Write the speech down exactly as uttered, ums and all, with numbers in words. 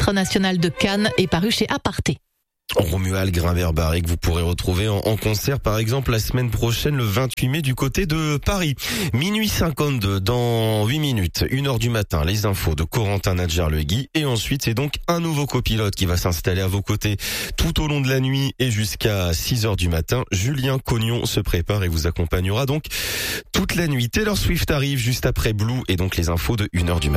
Orchestre National de Cannes est paru chez Aparté. Romuald Grimbert-Barré que vous pourrez retrouver en, en concert par exemple la semaine prochaine le vingt-huit mai du côté de Paris. Minuit cinquante-deux dans huit minutes, une heure du matin, les infos de Corentin Nadjar-Legui et ensuite c'est donc un nouveau copilote qui va s'installer à vos côtés tout au long de la nuit et jusqu'à six heures du matin. Julien Cognon se prépare et vous accompagnera donc toute la nuit. Taylor Swift arrive juste après Blue et donc les infos de une heure du matin.